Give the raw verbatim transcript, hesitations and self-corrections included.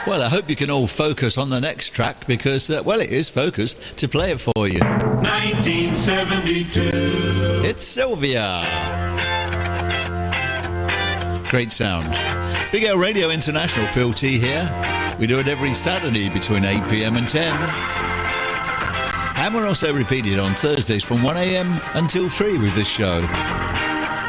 Well, I hope you can all focus on the next track because, uh, well, it is focused to play it for you. nineteen seventy-two. It's Sylvia. Great sound. Big L Radio International, Phil T here. We do it every Saturday between eight p.m. and ten. And we're also repeated on Thursdays from one a.m. until three with this show.